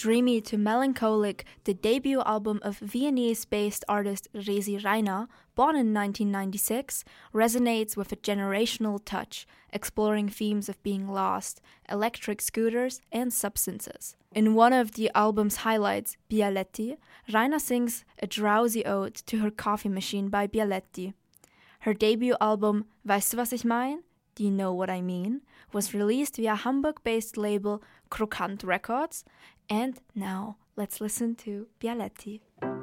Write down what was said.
Dreamy to Melancholic, the debut album of Viennese-based artist Resi Reiner, born in 1996, resonates with a generational touch, exploring themes of being lost, electric scooters, and substances. In one of the album's highlights, Bialetti, Reiner sings a drowsy ode to her coffee machine by Bialetti. Her debut album, Weißt du, was ich mein? Do You Know What I Mean? Was released via Hamburg-based label Krokant Records. And now, let's listen to Bialetti.